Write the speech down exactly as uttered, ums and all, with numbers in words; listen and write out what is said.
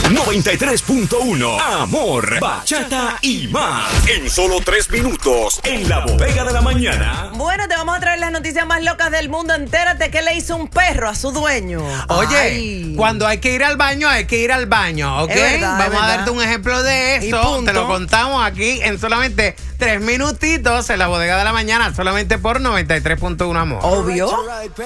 noventa y tres punto uno. Amor, bachata y más. En solo tres minutos, en la bodega de la mañana. Bueno, te vamos a traer las noticias más locas del mundo. Entérate qué le hizo un perro a su dueño. Oye, Ay. cuando hay que ir al baño, hay que ir al baño, ¿ok? Es verdad, Vamos es verdad. a darte un ejemplo de Y eso. punto. Te lo contamos aquí en solamente tres minutitos en la bodega de la mañana, solamente por noventa y tres punto uno, amor. Obvio.